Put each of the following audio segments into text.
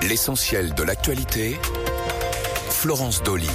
L'essentiel de l'actualité, Florence Dolly.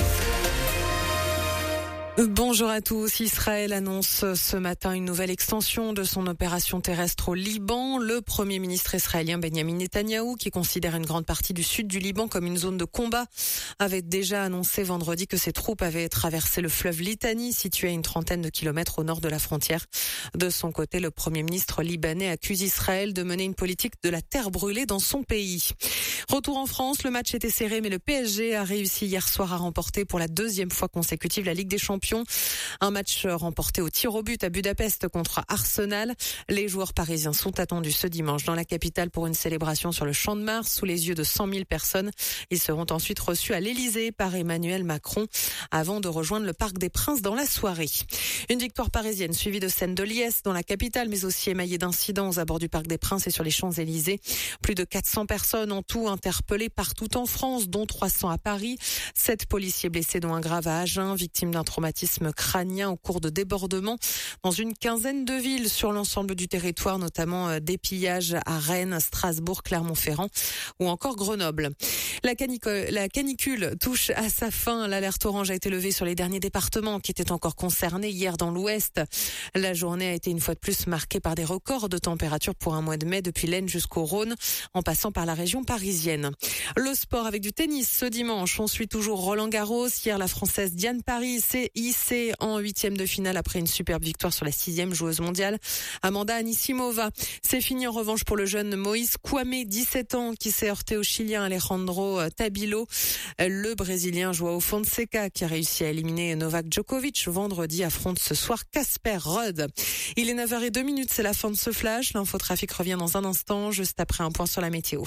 Bonjour à tous. Israël annonce ce matin une nouvelle extension de son opération terrestre au Liban. Le Premier ministre israélien Benjamin Netanyahou, qui considère une grande partie du sud du Liban comme une zone de combat, avait déjà annoncé vendredi que ses troupes avaient traversé le fleuve Litani, situé à une trentaine de kilomètres au nord de la frontière. De son côté, le Premier ministre libanais accuse Israël de mener une politique de la terre brûlée dans son pays. Retour en France, le match était serré, mais le PSG a réussi hier soir à remporter pour la deuxième fois consécutive la Ligue des Champions. Un match remporté au tir au but à Budapest contre Arsenal. Les joueurs parisiens sont attendus ce dimanche dans la capitale pour une célébration sur le Champ de Mars sous les yeux de 100 000 personnes. Ils seront ensuite reçus à l'Elysée par Emmanuel Macron avant de rejoindre le Parc des Princes dans la soirée. Une victoire parisienne suivie de scènes de liesse dans la capitale, mais aussi émaillée d'incidents aux abords du Parc des Princes et sur les Champs-Élysées. Plus de 400 personnes en tout interpellées partout en France, dont 300 à Paris. 7 policiers blessés, dont un grave à Agen, victimes d'un traumatisme crânien au cours de débordements dans une quinzaine de villes sur l'ensemble du territoire, notamment des pillages à Rennes, Strasbourg, Clermont-Ferrand ou encore Grenoble. La canicule touche à sa fin. L'alerte orange a été levée sur les derniers départements qui étaient encore concernés hier dans l'ouest. La journée a été une fois de plus marquée par des records de température pour un mois de mai, depuis l'Aisne jusqu'au Rhône, en passant par la région parisienne. Le sport avec du tennis ce dimanche. On suit toujours Roland-Garros. Hier, la Française Diane Paris s'est hissée en huitième de finale après une superbe victoire sur la 6e joueuse mondiale, Amanda Anisimova. C'est fini en revanche pour le jeune Moïse Kouamé, 17 ans, qui s'est heurté au Chilien Alejandro Tabilo. Le Brésilien João Fonseca, qui a réussi à éliminer Novak Djokovic vendredi, affronte ce soir Casper Ruud. Il est 9h02, c'est la fin de ce flash. L'infotrafic revient dans un instant, juste après un point sur la météo.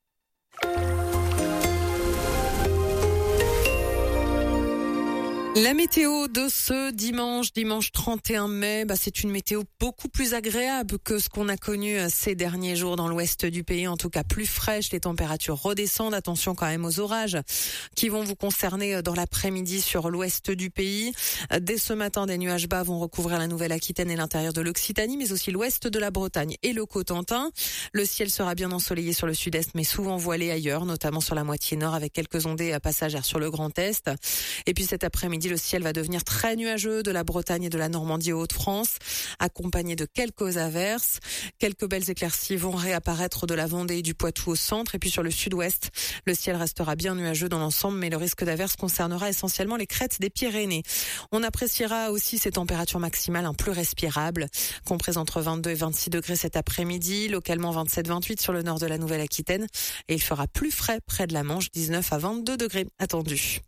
La météo de ce dimanche 31 mai, c'est une météo beaucoup plus agréable que ce qu'on a connu ces derniers jours dans l'ouest du pays, en tout cas plus fraîche. Les températures redescendent. Attention quand même aux orages qui vont vous concerner dans l'après-midi sur l'ouest du pays. Dès ce matin, des nuages bas vont recouvrir la Nouvelle-Aquitaine et l'intérieur de l'Occitanie, mais aussi l'ouest de la Bretagne et le Cotentin. Le ciel sera bien ensoleillé sur le sud-est, mais souvent voilé ailleurs, notamment sur la moitié nord, avec quelques ondées passagères sur le Grand Est. Et puis cet après-midi, le ciel va devenir très nuageux de la Bretagne et de la Normandie aux Hauts-de-France, accompagné de quelques averses. Quelques belles éclaircies vont réapparaître de la Vendée et du Poitou au centre. Et puis sur le sud-ouest, le ciel restera bien nuageux dans l'ensemble, mais le risque d'averse concernera essentiellement les crêtes des Pyrénées. On appréciera aussi ces températures maximales plus respirables, comprises entre 22 et 26 degrés cet après-midi, localement 27-28 sur le nord de la Nouvelle-Aquitaine. Et il fera plus frais près de la Manche, 19 à 22 degrés attendus.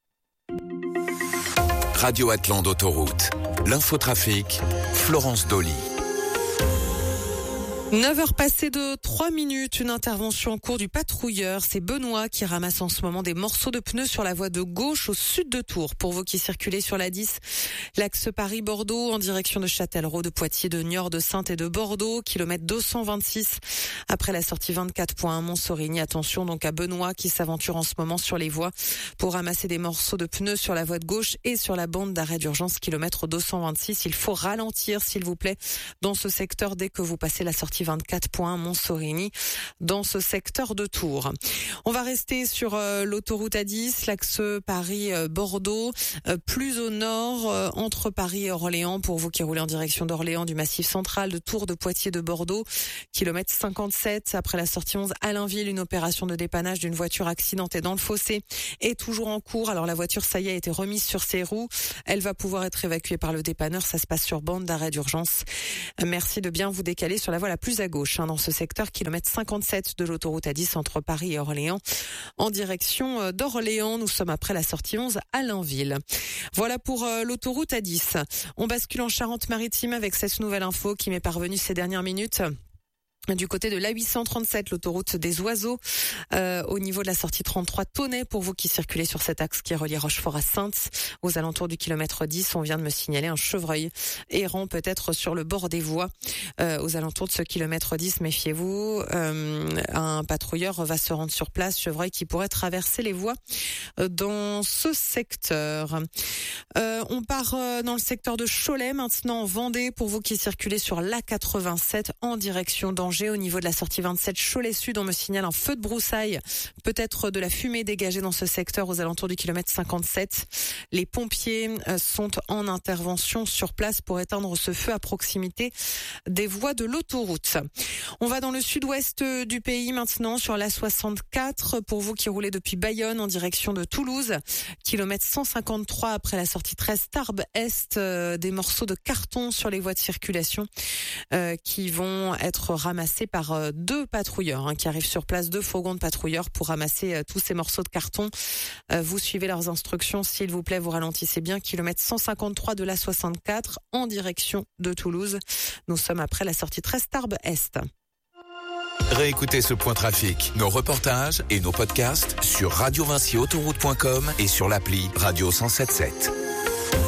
Radio Atlante Autoroute. L'infotrafic, Florence Dolly. 9h passées de 3 minutes, une intervention en cours du patrouilleur. C'est Benoît qui ramasse en ce moment des morceaux de pneus sur la voie de gauche au sud de Tours. Pour vous qui circulez sur la 10, l'axe Paris-Bordeaux en direction de Châtellerault, de Poitiers, de Niort, de Saintes et de Bordeaux, kilomètre 226. Après la sortie 24.1 Montsorigny, attention donc à Benoît qui s'aventure en ce moment sur les voies pour ramasser des morceaux de pneus sur la voie de gauche et sur la bande d'arrêt d'urgence kilomètre 226. Il faut ralentir s'il vous plaît dans ce secteur dès que vous passez la sortie 24.1 Montsorigny dans ce secteur de Tours. On va rester sur l'autoroute A10, l'axe Paris-Bordeaux, plus au nord, entre Paris et Orléans, pour vous qui roulez en direction d'Orléans, du Massif central, de Tours, de Poitiers, de Bordeaux, kilomètre 57. Après la sortie 11 Allainville, une opération de dépannage d'une voiture accidentée dans le fossé est toujours en cours. Alors la voiture, ça y est, a été remise sur ses roues. Elle va pouvoir être évacuée par le dépanneur. Ça se passe sur bande d'arrêt d'urgence. Merci de bien vous décaler sur la voie la plus à gauche, dans ce secteur, kilomètre 57 de l'autoroute A10 entre Paris et Orléans. En direction d'Orléans, nous sommes après la sortie 11 à Allainville. Voilà pour l'autoroute A10. On bascule en Charente-Maritime avec cette nouvelle info qui m'est parvenue ces dernières minutes. Du côté de l'A837, l'autoroute des Oiseaux, au niveau de la sortie 33 Tonnet, pour vous qui circulez sur cet axe qui relie Rochefort à Saintes, aux alentours du kilomètre 10, on vient de me signaler un chevreuil errant peut-être sur le bord des voies. Aux alentours de ce kilomètre 10, méfiez-vous, un patrouilleur va se rendre sur place, chevreuil qui pourrait traverser les voies dans ce secteur. On part dans le secteur de Cholet, maintenant en Vendée, pour vous qui circulez sur l'A87 en direction d'Angers. danger au niveau de la sortie 27 Cholet Sud. On me signale un feu de broussailles, peut-être de la fumée dégagée dans ce secteur aux alentours du kilomètre 57. Les pompiers sont en intervention sur place pour éteindre ce feu à proximité des voies de l'autoroute. On va dans le sud-ouest du pays maintenant sur la 64 pour vous qui roulez depuis Bayonne en direction de Toulouse. Kilomètre 153 après la sortie 13 Tarbes Est, des morceaux de carton sur les voies de circulation qui vont être ramassés par deux patrouilleurs qui arrivent sur place, deux fourgons de patrouilleurs pour ramasser tous ces morceaux de carton. Vous suivez leurs instructions, s'il vous plaît, vous ralentissez bien. Kilomètre 153 de la 64 en direction de Toulouse. Nous sommes après la sortie 13 Tarbes Est. Réécoutez ce point trafic, nos reportages et nos podcasts sur radiovincyautoroute.com et sur l'appli Radio 107.7.